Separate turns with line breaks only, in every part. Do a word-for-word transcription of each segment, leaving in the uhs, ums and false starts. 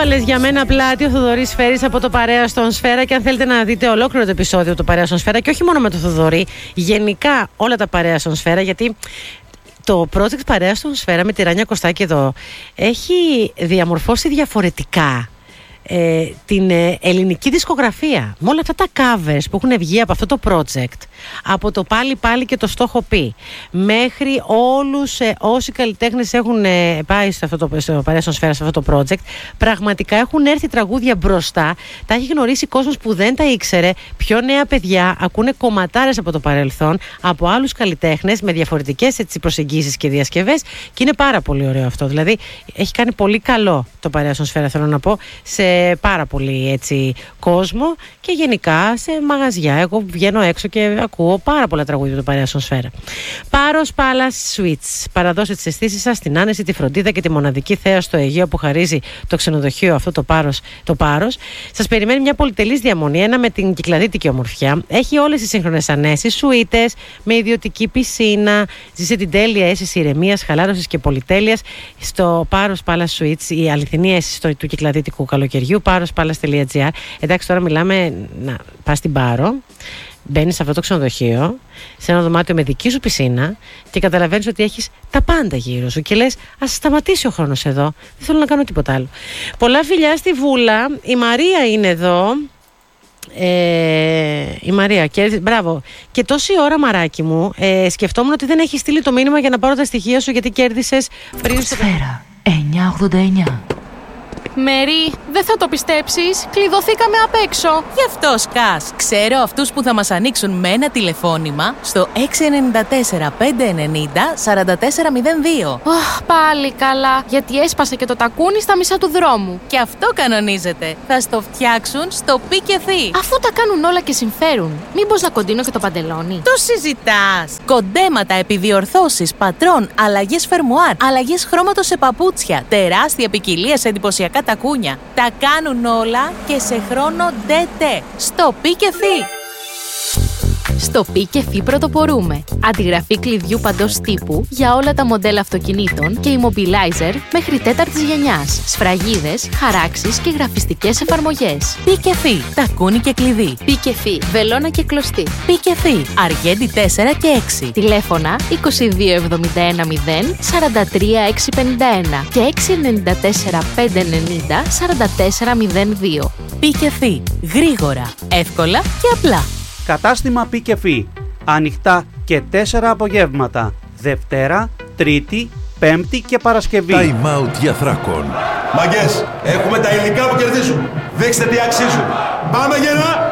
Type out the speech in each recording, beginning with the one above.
έβαλες για μένα πλάτη ο Θοδωρής Σφαίρης από το Παρέα στον Σφαίρα. Και αν θέλετε να δείτε ολόκληρο το επεισόδιο του Παρέα στον Σφαίρα, και όχι μόνο με το Θοδωρή, γενικά όλα τα Παρέα στον Σφαίρα, γιατί το project Παρέα στον Σφαίρα με τη Ράνια Κωστάκη εδώ έχει διαμορφώσει διαφορετικά Ε, την ε, ελληνική δισκογραφία. Με όλα αυτά τα covers που έχουν βγει από αυτό το project, από το πάλι πάλι και το στο έχω πει, μέχρι όλους ε, όσοι καλλιτέχνες έχουν ε, πάει σε αυτό το, στο Παρέα στον Σφαίρα, σε αυτό το project, πραγματικά έχουν έρθει τραγούδια μπροστά, τα έχει γνωρίσει κόσμος που δεν τα ήξερε, πιο νέα παιδιά ακούνε κομματάρες από το παρελθόν, από άλλους καλλιτέχνες με διαφορετικές έτσι, προσεγγίσεις και διασκευές, και είναι πάρα πολύ ωραίο αυτό. Δηλαδή έχει κάνει πολύ καλό το Παρέα στον Σφαίρα, θέλω να πω, σε πάρα πολύ έτσι κόσμο και γενικά σε μαγαζιά. Εγώ βγαίνω έξω και ακούω πάρα πολλά τραγούδια του Παρέα στον Σφαίρα. Πάρος Palace Suites. Παραδώστε τις αισθήσεις σας, την άνεση, τη φροντίδα και τη μοναδική θέα στο Αιγαίο που χαρίζει το ξενοδοχείο αυτό το Πάρος. Το Πάρος. Σας περιμένει μια πολυτελής διαμονή, ένα με την κυκλαδίτικη ομορφιά. Έχει όλες τις σύγχρονες ανέσεις, σουίτες με ιδιωτική πισίνα. Ζήσε την τέλεια αίσθηση ηρεμίας, χαλάρωσης και πολυτέλειας στο Πάρος Palace Suites, η αληθινή αίσθηση του κυκλαδίτικου καλοκαιριού. Πάρος Palace τελεία τζι άρ. Εντάξει, τώρα μιλάμε να πας στην Πάρο, μπαίνεις σε αυτό το ξενοδοχείο, σε ένα δωμάτιο με δική σου πισίνα και καταλαβαίνεις ότι έχεις τα πάντα γύρω σου και λες ας σταματήσει ο χρόνος εδώ, δεν θέλω να κάνω τίποτα άλλο. Πολλά φιλιά στη Βούλα. Η Μαρία είναι εδώ. Ε, η Μαρία, και, μπράβο. Και τόση ώρα, μαράκι μου, ε, σκεφτόμουν ότι δεν έχει στείλει το μήνυμα για να πάρω τα στοιχεία σου, γιατί κέρδισες πριν.
Σφαίρα εννιακόσια ογδόντα εννιά.
Μέρι, δεν θα το πιστέψεις, κλειδωθήκαμε απ' έξω.
Γι' αυτό σκάς. Ξέρω αυτούς που θα μας ανοίξουν με ένα τηλεφώνημα στο έξι εννιά τέσσερα πέντε εννιά μηδέν τέσσερα τέσσερα μηδέν δύο.
Αχ, πάλι καλά, γιατί έσπασε και το τακούνι στα μισά του δρόμου.
Και αυτό κανονίζεται. Θα στο φτιάξουν στο Πικεφί.
Αφού τα κάνουν όλα και συμφέρουν, μήπως να κοντίνω και το παντελόνι?
Το συζητάς. Κοντέματα, επιδιορθώσεις, πατρών, αλλαγές φερμουάρ, αλλαγές χρώματος σε παπούτσια, τεράστια ποικιλία σε εντυπωσιακά τακούνια. Τα κάνουν όλα και σε χρόνο ντετέ. Στο Πικεφί.
Στο Πικεφί πρωτοπορούμε. Αντιγραφή κλειδιού παντός τύπου για όλα τα μοντέλα αυτοκινήτων και immobilizer μέχρι τέταρτης γενιάς. Σφραγίδες, χαράξεις και γραφιστικές εφαρμογές.
Πικεφί. Τακούνι και κλειδί.
Πικεφί. Βελόνα και κλωστή.
Πικεφί. Αργέντη τέσσερα και έξι.
Τηλέφωνα είκοσι δύο εβδομήντα ένα μηδέν σαράντα τρία εξακόσια πενήντα ένα και έξι εννιά τέσσερα πέντε εννιά σαράντα τέσσερα μηδέν δύο.
Πικεφί. Γρήγορα, εύκολα και απλά.
Κατάστημα Πικεφί. Ανοιχτά και τέσσερα απογεύματα. Δευτέρα, Τρίτη, Πέμπτη και Παρασκευή.
Time out για Θράκον.
Μαγκές, έχουμε τα υλικά που κερδίζουν. Δείξτε τι αξίζουν. Πάμε γερά!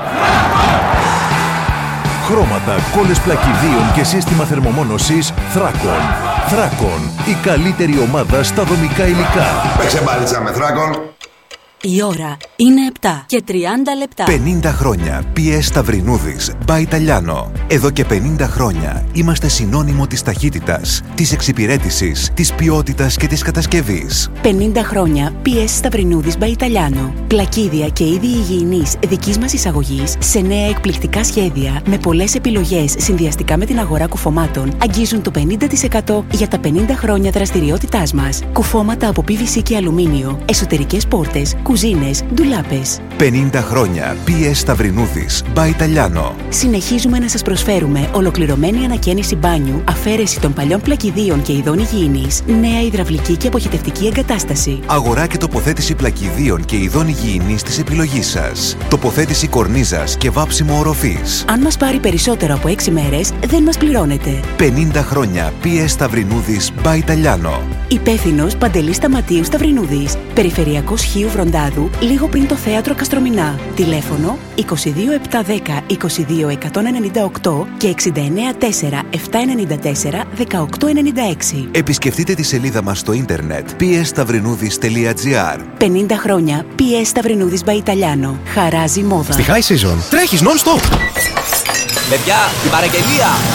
Χρώματα, κόλλες πλακιδίων και σύστημα θερμομόνωσης Θράκον. Θράκον, η καλύτερη ομάδα στα δομικά υλικά.
Παίξε μπάλιτσα με Θράκον.
Η ώρα είναι επτά και τριάντα λεπτά.
πενήντα χρόνια πι ες Σταυρινούδης by Italiano. Εδώ και πενήντα χρόνια είμαστε συνώνυμο της ταχύτητας, της εξυπηρέτησης, της ποιότητας και της κατασκευής.
πενήντα χρόνια πι ες Σταυρινούδης by Italiano. Πλακίδια και είδη υγιεινής δικής μας εισαγωγής σε νέα εκπληκτικά σχέδια με πολλές επιλογές συνδυαστικά με την αγορά κουφωμάτων αγγίζουν το πενήντα τοις εκατό για τα πενήντα χρόνια δραστηριότητάς μας. Κουφώματα από πι βι σι και αλουμίνιο, εσωτερικές πόρτες, κουζίνες, ντουλάπες.
πενήντα χρόνια πι ες Σταυρινούδης by Italiano.
Συνεχίζουμε να σας προσφέρουμε ολοκληρωμένη ανακαίνιση μπάνιου, αφαίρεση των παλιών πλακιδίων και ειδών υγιεινής, νέα υδραυλική και αποχετευτική εγκατάσταση.
Αγορά και τοποθέτηση πλακιδίων και ειδών υγιεινής της επιλογής σας. Τοποθέτηση κορνίζας και βάψιμο οροφής.
Αν μας πάρει περισσότερο από έξι μέρες, δεν μας πληρώνετε.
πενήντα χρόνια πι ες Σταυρινούδης by Italiano.
Υπεύθυνος Παντελής Σταματίου Σταυρινούδης. Περιφερειακός Χίου Βροντάδου, λίγο πριν το θέατρο Καστρομηνά. Τηλέφωνο είκοσι δύο επτακόσια δέκα είκοσι δύο εκατόν ενενήντα οκτώ και εξήντα εννέα τέσσερα επτακόσια ενενήντα τέσσερα δεκαοκτώ ενενήντα έξι.
Επισκεφτείτε τη σελίδα μας στο ίντερνετ πι ες σταυρινούδης τελεία τζι άρ.
πενήντα χρόνια πι ες Σταυρινούδης by Italiano. Χαράζει μόδα.
Στη High Season τρέχεις non-stop.
Παιδιά, την παραγγελία!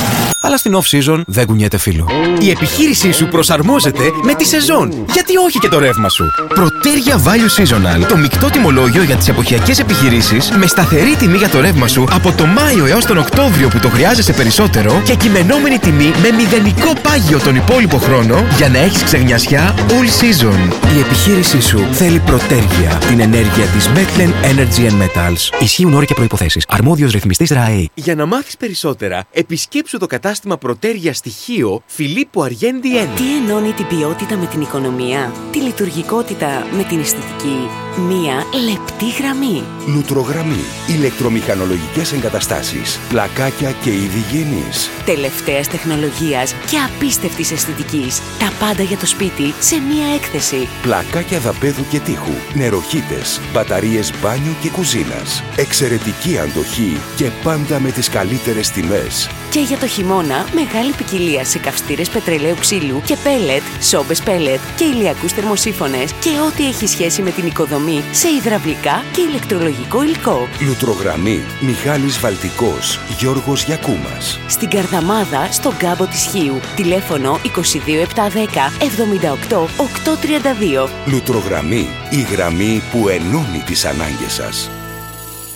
αλλά στην off-season δεν κουνιέται φύλλο.
Η επιχείρησή σου προσαρμόζεται με τη σεζόν. Γιατί όχι και το ρεύμα σου. Protergia Value Seasonal. Το μεικτό τιμολόγιο για τις εποχιακές επιχειρήσεις με σταθερή τιμή για το ρεύμα σου από το Μάιο έως τον Οκτώβριο που το χρειάζεσαι περισσότερο και κειμενόμενη τιμή με μηδενικό πάγιο τον υπόλοιπο χρόνο για να έχεις ξεγνιασιά all season. Η επιχείρησή σου θέλει Protergia, την ενέργεια της Metlen Energy and Metals. Ισχύουν όροι και προϋποθέσεις. Αρμόδιος ρυθμιστής ΡΑΕ. Για να μάθεις περισσότερα, επισκέψου το κατάστημα Protergia στοιχείο Φιλίππου Αργέντη ένα.
Τι ενώνει την ποιότητα με την οικονομία, τη λειτουργικότητα με την αισθητική? Μία λεπτή γραμμή.
Λουτρογραμμή. Ηλεκτρομηχανολογικές εγκαταστάσεις. Πλακάκια και είδη γέννης.
Τελευταίας τεχνολογίας και απίστευτης αισθητικής. Τα πάντα για το σπίτι σε μία έκθεση.
Πλακάκια δαπέδου και τείχου. Νεροχύτες. Μπαταρίες μπάνιου και κουζίνας. Εξαιρετική αντοχή και πάντα με τις καλύτερες τιμές.
Και για το χειμώνα, μεγάλη ποικιλία σε καυστήρες πετρελαίου ξύλου και πέλετ, σόμπες πέλετ και ηλιακούς θερμοσύφωνες και ό,τι έχει σχέση με την οικοδομή σε υδραυλικά και ηλεκτρολογικό υλικό.
Λουτρογραμμή. Μιχάλης Βαλτικός. Γιώργος Γιακούμας.
Στην Καρδαμάδα, στον κάμπο της Χίου. Τηλέφωνο είκοσι δύο επτακόσια δέκα εβδομήντα οκτώ οκτακόσια τριάντα δύο.
Λουτρογραμμή. Η γραμμή που ενώνει τις ανάγκες σας.